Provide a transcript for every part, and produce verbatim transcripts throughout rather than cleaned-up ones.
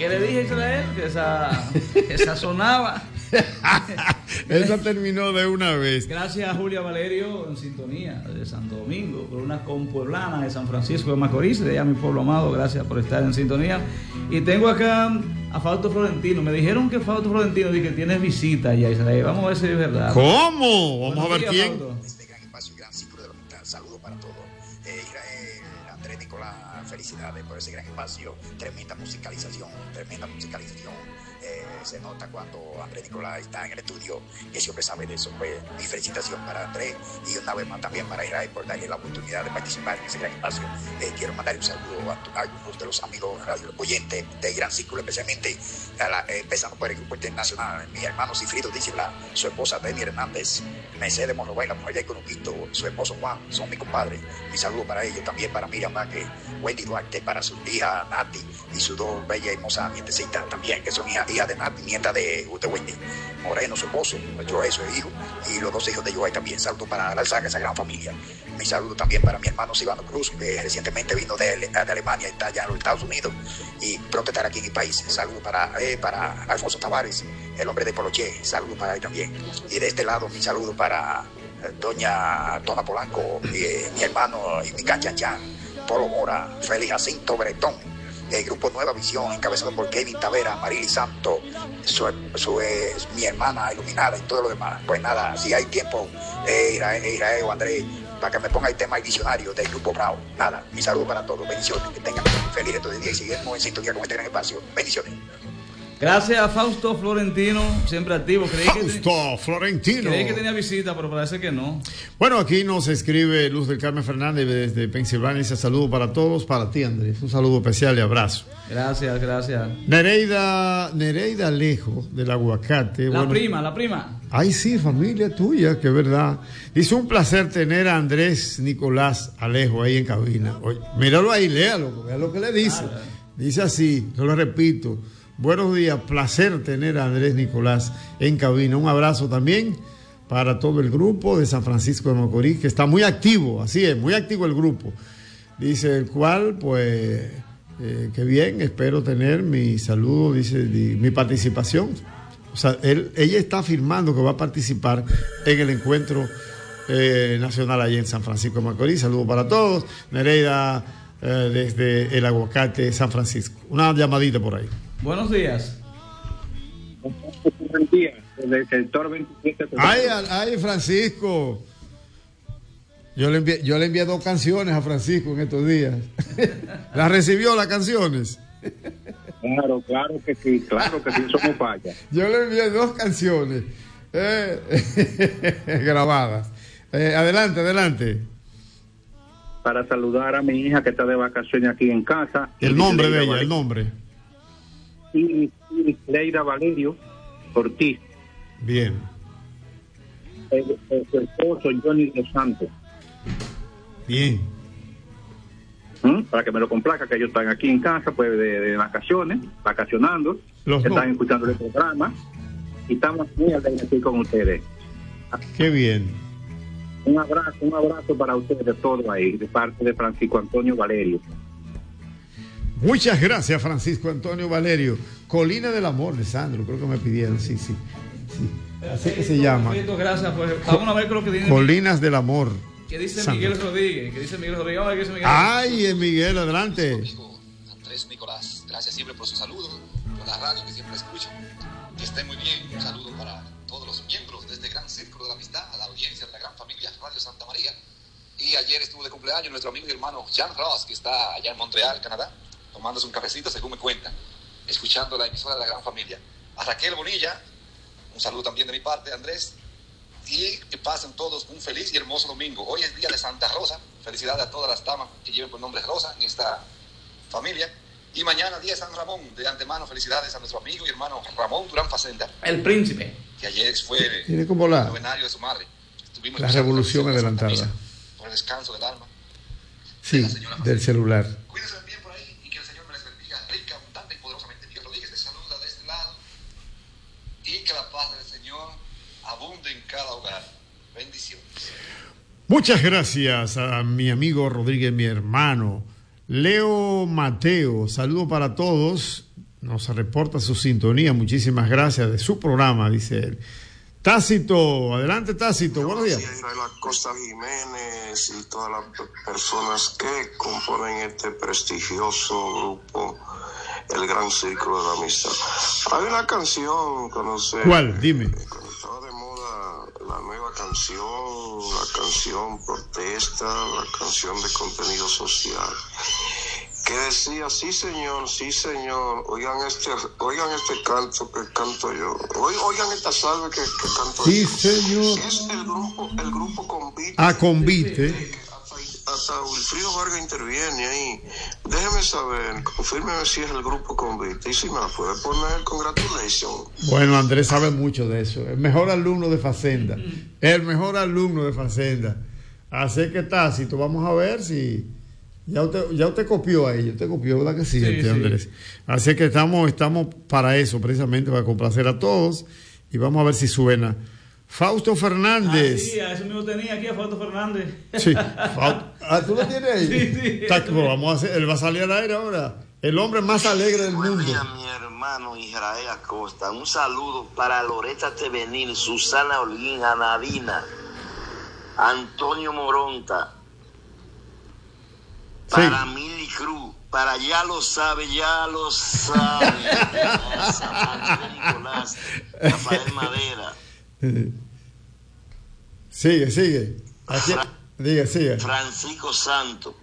¿Qué le dije a Israel? Que esa, esa sonaba. Esa terminó de una vez. Gracias a Julia Valerio en sintonía de Santo Domingo, por una compueblana de San Francisco de Macorís, de allá mi pueblo amado. Gracias por estar en sintonía. Y tengo acá a Fausto Florentino. Me dijeron que Fausto Florentino dice que tienes visita allá, Israel. Vamos a ver si es verdad. ¿Cómo? Vamos Buenos a ver días, quién. Fausto. Este gran espacio, gran círculo de la mitad. Saludos para todos. Eh, Israel, Andrés Nicolás, felicidades por ese gran espacio. Tremenda musicalización, tremenda musicalización. Eh, se nota cuando Andrés Nicolás está en el estudio, que ese hombre sabe de eso. Pues mi felicitación para Andrés y una vez más también para Israel por darle la oportunidad de participar en ese gran espacio. Eh, quiero mandar un saludo a, a algunos de los amigos radio oyentes del Gran Círculo, especialmente a la, eh, empezando por el grupo internacional, mi hermano Cifrido Dísela, su esposa Deni Hernández, Mercedes Monroy, la mujer de Economito, su esposo Juan, son mis compadres. Mi saludo para ellos, también para Miriam Vázquez, Wendy Duarte, para su hija Nati y sus dos bellas y hermosas nietecitas también, que son hijas hija de Nati, nieta de, de Wendy Moreno, su esposo, Joel, su hijo, y los dos hijos de Joel también. Saludo para la saga, esa gran familia. Mi saludo también para mi hermano Silvano Cruz, que recientemente vino de, de Alemania y está allá en los Estados Unidos y pronto estará aquí en el país. Saludo para, eh, para Alfonso Tavares, el hombre de Poloché, saludo para él también. Y de este lado, mi saludo para eh, doña Dona Polanco, eh, mi hermano y mi canchanchan, Polo Mora, Félix Jacinto Bretón, el grupo Nueva Visión, encabezado por Kevin Tavera, Marily Santo, su, su, eh, mi hermana iluminada y todo lo demás. Pues nada, si hay tiempo, eh, Israel, Israel o Andrés, para que me ponga el tema el diccionario del grupo Bravo. Nada, mi saludo para todos, bendiciones, que tengan feliz resto de día y seguimos en sintonía con este gran espacio. Bendiciones. Gracias a Fausto Florentino, siempre activo. Creí Fausto que, Florentino. creí que tenía visita, pero parece que no. Bueno, aquí nos escribe Luz del Carmen Fernández desde Pensilvania. Dice saludo para todos, para ti, Andrés. Un saludo especial y abrazo. Gracias, gracias. Nereida, Nereida Alejo, del Aguacate. La bueno, prima, la prima. Ay, sí, familia tuya, que verdad. Dice un placer tener a Andrés Nicolás Alejo ahí en cabina. Oye, míralo ahí, léalo, vea lo que le dice. Claro. Dice así, yo lo repito. Buenos días, placer tener a Andrés Nicolás en cabina. Un abrazo también para todo el grupo de San Francisco de Macorís, que está muy activo, así es, muy activo el grupo. Dice el cual, pues, eh, qué bien, espero tener mi saludo, dice, di, mi participación. O sea, él, ella está afirmando que va a participar en el encuentro eh, nacional allí en San Francisco de Macorís. Saludos para todos. Nereida, eh, desde el Aguacate, San Francisco. Una llamadita por ahí. Buenos días. Buen día, desde el sector veintisiete. Ay, ay, Francisco. Yo le envié, yo le envié dos canciones a Francisco en estos días. ¿Las recibió las canciones? Claro, claro que sí, claro que sí, somos falla. Yo le envié dos canciones eh, grabadas. Eh, adelante, adelante. Para saludar a mi hija que está de vacaciones aquí en casa. El nombre de ella, el nombre. Y, y Leida Valerio Ortiz. Bien. El, el, su esposo Johnny Dos Santos. Bien. ¿Mm? Para que me lo complazca, que ellos están aquí en casa, pues de, de vacaciones, vacacionando. Los están no. escuchando el programa. Y estamos muy alegres aquí con ustedes. Qué bien. Un abrazo, un abrazo para ustedes todos ahí, de parte de Francisco Antonio Valerio. Muchas gracias, Francisco Antonio Valerio. Colina del Amor de Sandro, creo que me pidieron, sí, sí. sí. Así que se llama. Perfecto, gracias. Pues, vamos a ver con lo que dice, Colinas del Amor. que dice Sandro. Miguel Rodríguez. Que dice Miguel Rodríguez. Vamos a ver qué dice Miguel. Ay, eh, Miguel, adelante. Amigo Andrés Nicolás, gracias siempre por su saludo, por la radio que siempre escucho. Que esté muy bien. Un saludo para todos los miembros de este gran círculo de la amistad, a la audiencia de la gran familia Radio Santa María. Y ayer estuvo de cumpleaños nuestro amigo y hermano Jean Ross, que está allá en Montreal, Canadá, tomándose un cafecito, según me cuentan, escuchando la emisora de la gran familia. A Raquel Bonilla, un saludo también de mi parte, Andrés, y que pasen todos un feliz y hermoso domingo. Hoy es día de Santa Rosa. Felicidades a todas las damas que lleven por nombre Rosa en esta familia. Y mañana día de San Ramón. De antemano, felicidades a nuestro amigo y hermano Ramón Durán Facenda, El príncipe. que ayer fue Tiene como la- el novenario de su madre. Estuvimos La escuchando revolución la Santa adelantada. Misa por el descanso del alma. Sí, del celular. Cuídense bien por ahí y que el Señor me les bendiga rica, abundante y poderosamente. Miguel Rodríguez les saluda de este lado, y que la paz del Señor abunde en cada hogar. Bendiciones. Muchas gracias a mi amigo Rodríguez, mi hermano. Leo Mateo, saludo para todos. nos reporta su sintonía. Muchísimas gracias de su programa, dice él. Tácito, adelante Tácito, buenos días. Israel Acosta Jiménez y todas las personas que componen este prestigioso grupo, el Gran Círculo de la Amistad. Hay una canción, conocer. ¿Cuál? Dime. Cuando estaba de moda la nueva canción, la canción protesta, la canción de contenido social, que decía, sí señor, sí señor, oigan este, oigan este canto que canto yo, oigan esta salve que, que canto sí, yo. Sí señor. Es el grupo, el grupo Convite. Ah, Convite. Hasta, hasta Wilfrido Vargas interviene ahí. Déjeme saber, confírmeme si es el grupo Convite y si me la puede poner, congratulations. Bueno, Andrés sabe mucho de eso, el mejor alumno de Facenda, el mejor alumno de Facenda. Así que Tácito, vamos a ver si... Ya usted, ya usted copió ahí, usted copió, ¿verdad que sí, sí, este, Andrés? Sí. Así que estamos, estamos para eso, precisamente para complacer a todos y vamos a ver si suena. Fausto Fernández. Ah, sí, a eso mismo tenía aquí a Fausto Fernández. Sí, Fausto. Ah, ¿tú lo tienes ahí? Sí, sí. Está, pues vamos a hacer, él va a salir al aire ahora. El hombre más alegre del Buen mundo. día, mi hermano Israel Acosta. Un saludo para Loreta Tevenil, Susana Holguín, Anadina, Antonio Moronta. Para sí. Mili Cruz, para ya lo sabe, ya lo sabe. Nicolás, Rafael Madera. Sigue, sigue. Aquí, Fra diga, sigue. Francisco Santo.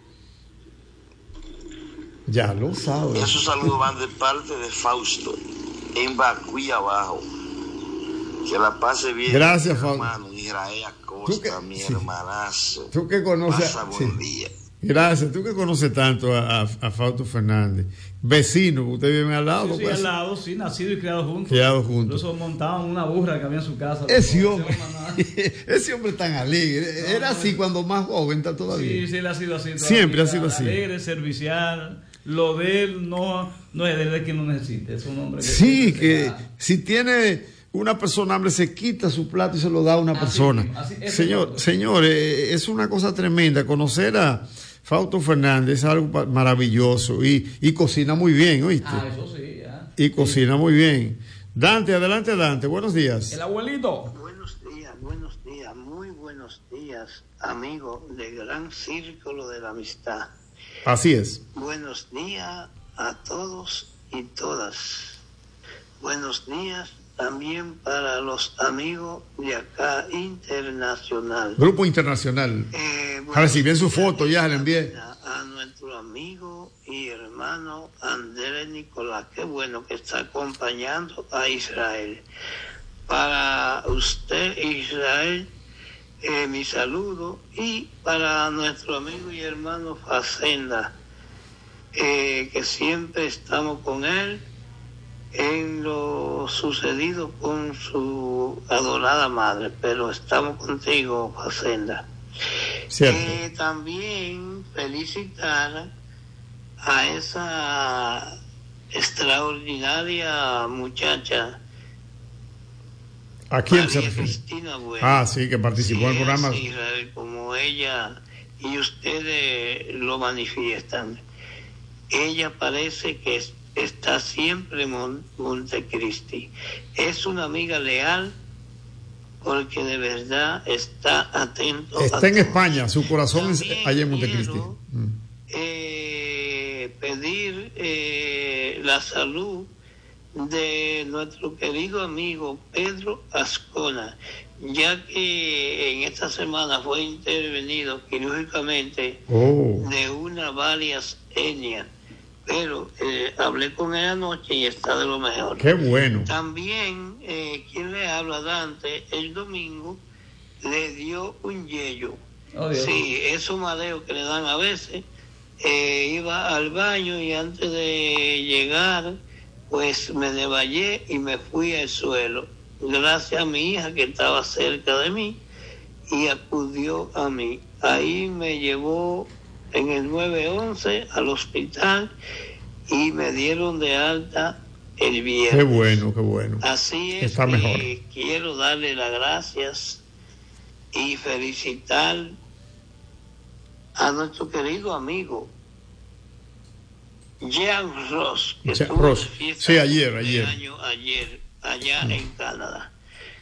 Ya lo sabe. Esos saludos van de parte de Fausto, en Bacuí abajo. Que la pase bien. Gracias, mi Fausto. hermano Israel Acosta, mi sí. hermanazo. Tú que conoces. Pasa buen sí. día. Gracias, tú que conoces tanto a, a, a Fausto Fernández, vecino, ustedes viven al lado. Sí, sí pues, al lado, sí, nacido y criado juntos. Criado juntos. Incluso montaban una burra que había en su casa. Ese hombre, ese hombre tan alegre, no, era no, así cuando más joven, está todavía. Sí, sí, él ha sido así. Siempre ha sido así. Alegre, servicial, lo de él no, no es de él que no necesita, es un hombre que... Sí, que si tiene... una persona hambre se quita su plato y se lo da a una así, persona. Así, señor, es señor, eh, es una cosa tremenda. Conocer a Fausto Fernández es algo maravilloso y, y cocina muy bien, ¿oíste? Ah, eso sí, ya. Y cocina sí. muy bien. Dante, adelante, Dante, buenos días. El abuelito. Buenos días, buenos días, muy buenos días, amigo del Gran Círculo de la Amistad. Así es. Buenos días a todos y todas. Buenos días también para los amigos de acá, internacional. Grupo Internacional. Eh, bueno, a ver si bien su foto, ya le envié. A, a nuestro amigo y hermano Andrés Nicolás, qué bueno que está acompañando a Israel. Para usted, Israel, eh, mi saludo, y para nuestro amigo y hermano Facenda, eh, que siempre estamos con él en lo sucedido con su adorada madre, pero estamos contigo, Facenda. Eh, también felicitar a esa extraordinaria muchacha. ¿A quién María se refiere? Cristina Bueno. Ah, sí, que participó sí, en el programa. Israel, como ella y ustedes lo manifiestan. Ella parece que es está siempre en Montecristi. Es una amiga leal porque de verdad está atento. Está a en todo. España, su corazón es allá en Montecristi. Quiero, mm. eh, pedir eh, la salud de nuestro querido amigo Pedro Ascona, ya que en esta semana fue intervenido quirúrgicamente oh. de una varias etnias. Pero eh, hablé con él anoche y está de lo mejor. Qué bueno. También, eh, quien le habla, Dante, el domingo le dio un yello. Oh, sí, esos mareos que le dan a veces. Eh, iba al baño y antes de llegar, pues me desmayé y me fui al suelo. Gracias a mi hija que estaba cerca de mí y acudió a mí. Ahí me llevó en el nueve once al hospital y me dieron de alta el viernes. Qué bueno, qué bueno. Así es. Está que mejor. Quiero darle las gracias y felicitar a nuestro querido amigo Jean Ross, que Jean estuvo Ross. de fiesta Sí, ayer, de ayer. año ayer, allá en Canadá.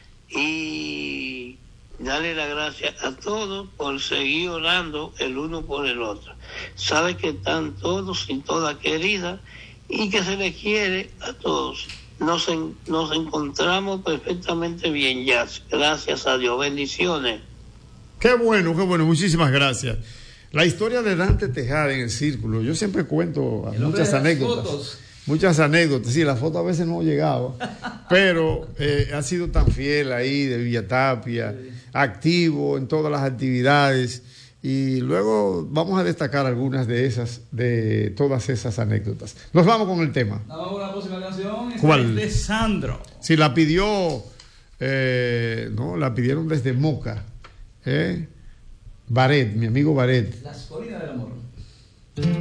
Y darle las gracias a todos por seguir orando el uno por el otro. Sabe que están todos y todas queridas y que se les quiere a todos. Nos, en, nos encontramos perfectamente bien ya, gracias a Dios. Bendiciones. Qué bueno, qué bueno, muchísimas gracias. La historia de Dante Tejada en el círculo, yo siempre cuento muchas anécdotas. Fotos. Muchas anécdotas, sí, la foto a veces no llegaba, pero eh, ha sido tan fiel ahí de Villatapia, sí. Activo en todas las actividades, y luego vamos a destacar algunas de esas, de todas esas anécdotas. Nos vamos con el tema. Vamos con la próxima canción. ¿Cuál? De Sandro. Sí, la pidió, eh, no, la pidieron desde Moca, eh, Baret, mi amigo Baret. Las colinas del amor.